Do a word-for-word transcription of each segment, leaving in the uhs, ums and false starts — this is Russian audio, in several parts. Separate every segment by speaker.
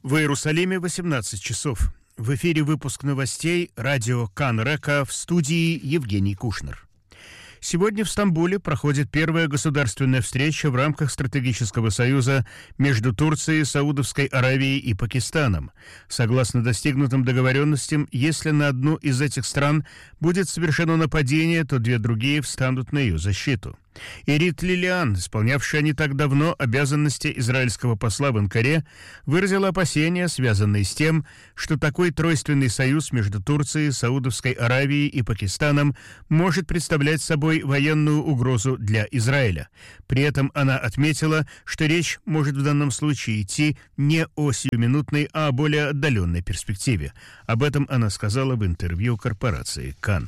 Speaker 1: В Иерусалиме восемнадцать часов. В эфире выпуск новостей радио Кан Река, в студии Евгений Кушнер. Сегодня в Стамбуле проходит первая государственная встреча в рамках стратегического союза между Турцией, Саудовской Аравией и Пакистаном. Согласно достигнутым договоренностям, если на одну из этих стран будет совершено нападение, то две другие встанут на ее защиту. Ирит Лилиан, исполнявшая не так давно обязанности израильского посла в Анкаре, выразила опасения, связанные с тем, что такой тройственный союз между Турцией, Саудовской Аравией и Пакистаном может представлять собой военную угрозу для Израиля. При этом она отметила, что речь может в данном случае идти не о сиюминутной, а о более отдаленной перспективе. Об этом она сказала в интервью корпорации Кан.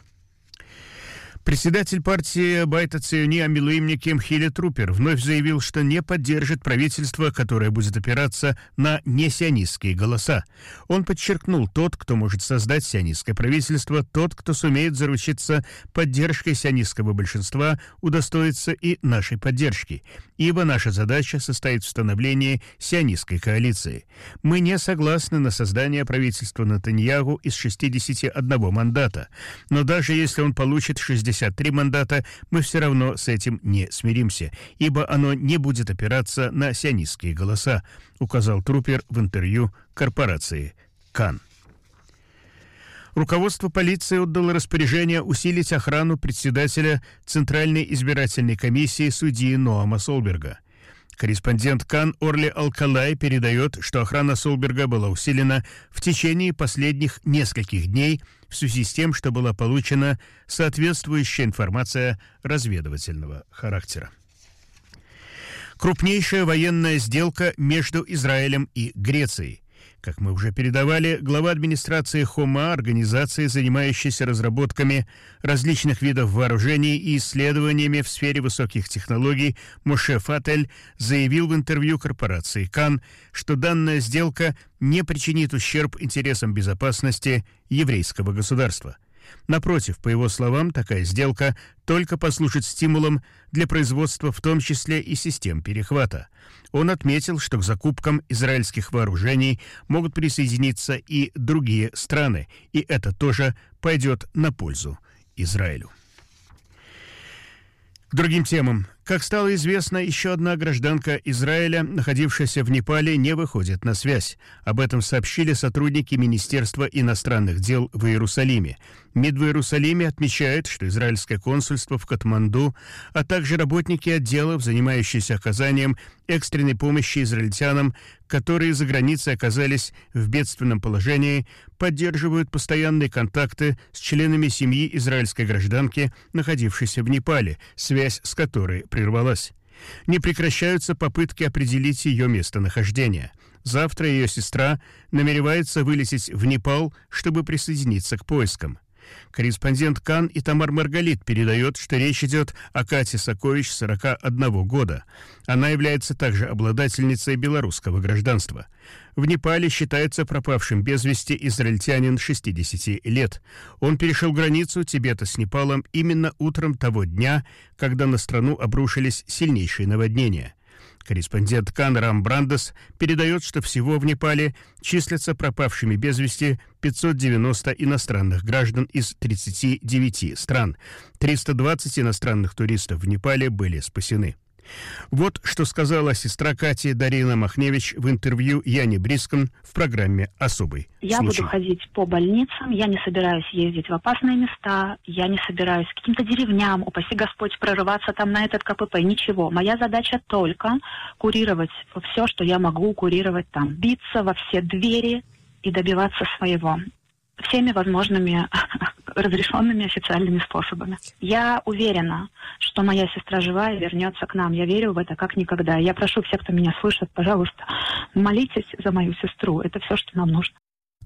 Speaker 1: Председатель партии Байт ха-Циони Амилуимниким Хили Трупер вновь заявил, что не поддержит правительство, которое будет опираться на несионистские голоса. Он подчеркнул, тот, кто может создать сионистское правительство, тот, кто сумеет заручиться поддержкой сионистского большинства, удостоится и нашей поддержки, ибо наша задача состоит в становлении сионистской коалиции. Мы не согласны на создание правительства Нетаньяху из шестидесяти одного мандата, но даже если он получит шестьдесят три мандата, мы все равно с этим не смиримся, ибо оно не будет опираться на сионистские голоса, указал Трупер в интервью корпорации Кан. Руководство полиции отдало распоряжение усилить охрану председателя Центральной избирательной комиссии судьи Ноама Солберга. Корреспондент Кан Орли Алкалай передает, что охрана Солберга была усилена в течение последних нескольких дней в связи с тем, что была получена соответствующая информация разведывательного характера. Крупнейшая военная сделка между Израилем и Грецией. Как мы уже передавали, глава администрации Хома, организации, занимающейся разработками различных видов вооружений и исследованиями в сфере высоких технологий, Моше Фатель, заявил в интервью корпорации Кан, что данная сделка не причинит ущерб интересам безопасности еврейского государства. Напротив, по его словам, такая сделка только послужит стимулом для производства в том числе и систем перехвата. Он отметил, что к закупкам израильских вооружений могут присоединиться и другие страны, и это тоже пойдет на пользу Израилю. К другим темам. Как стало известно, еще одна гражданка Израиля, находившаяся в Непале, не выходит на связь. Об этом сообщили сотрудники Министерства иностранных дел в Иерусалиме. МИД в Иерусалиме отмечает, что израильское консульство в Катманду, а также работники отделов, занимающиеся оказанием экстренной помощи израильтянам, которые за границей оказались в бедственном положении, поддерживают постоянные контакты с членами семьи израильской гражданки, находившейся в Непале, связь с которой прервалась. Не прекращаются попытки определить ее местонахождение. Завтра ее сестра намеревается вылететь в Непал, чтобы присоединиться к поискам. Корреспондент Кан Итамар Маргалит передает, что речь идет о Кате Сакович, сорока одного года. Она является также обладательницей белорусского гражданства. В Непале считается пропавшим без вести израильтянин шестидесяти лет. Он перешел границу Тибета с Непалом именно утром того дня, когда на страну обрушились сильнейшие наводнения. Корреспондент Кан Рам Брандес передает, что всего в Непале числятся пропавшими без вести пятьсот девяносто иностранных граждан из тридцати девяти стран. триста двадцать иностранных туристов в Непале были спасены. Вот что сказала сестра Кати Дарина Махневич в интервью Яне Брискан в программе «Особый
Speaker 2: Я
Speaker 1: случай».
Speaker 2: буду ходить по больницам, я не собираюсь ездить в опасные места, я не собираюсь к каким-то деревням, упаси Господь, прорываться там на этот ка пэ пэ, ничего. Моя задача только курировать все, что я могу курировать там, биться во все двери и добиваться своего. Всеми возможными разрешенными официальными способами. Я уверена, что моя сестра жива и вернется к нам. Я верю в это как никогда. Я прошу всех, кто меня слышит, пожалуйста, молитесь за мою сестру. Это все, что нам нужно.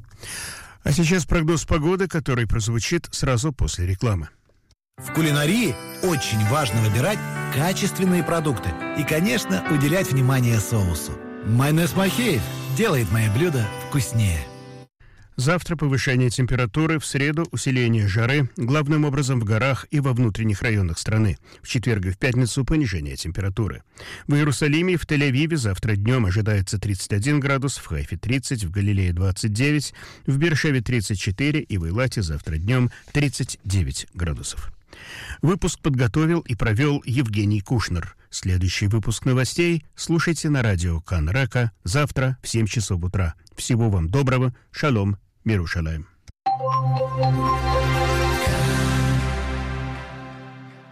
Speaker 1: А сейчас прогноз погоды, который прозвучит сразу после рекламы.
Speaker 3: В кулинарии очень важно выбирать качественные продукты и, конечно, уделять внимание соусу. Майонез Махеев делает мои блюда вкуснее.
Speaker 1: Завтра повышение температуры, в среду усиление жары, главным образом в горах и во внутренних районах страны. В четверг и в пятницу понижение температуры. В Иерусалиме и в Тель-Авиве завтра днем ожидается тридцать один градус, в Хайфе тридцать, в Галилее двадцать девять, в Беэр-Шеве тридцать четыре и в Эйлате завтра днем тридцать девять градусов. Выпуск подготовил и провел Евгений Кушнер. Следующий выпуск новостей слушайте на радио Кан Рака завтра в семь часов утра. Всего вам доброго. Шалом. Мирушалаем.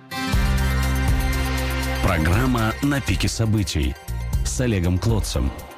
Speaker 4: Программа «На пике событий» с Олегом Клотцем.